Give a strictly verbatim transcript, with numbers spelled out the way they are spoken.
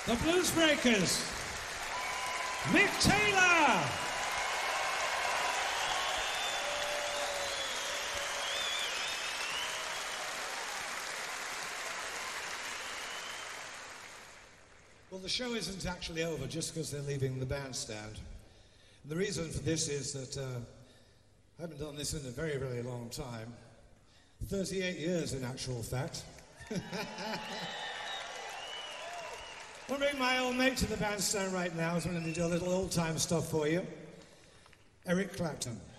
The Bluesbreakers, Mick Taylor. Well, the show isn't actually over just because they're leaving the bandstand. And the reason for this is that uh, I haven't done this in a very, very long time. thirty-eight years in actual fact. I'll bring my old mate to the bandstand right now, so I'm going to do a little old-time stuff for you. Eric Clapton.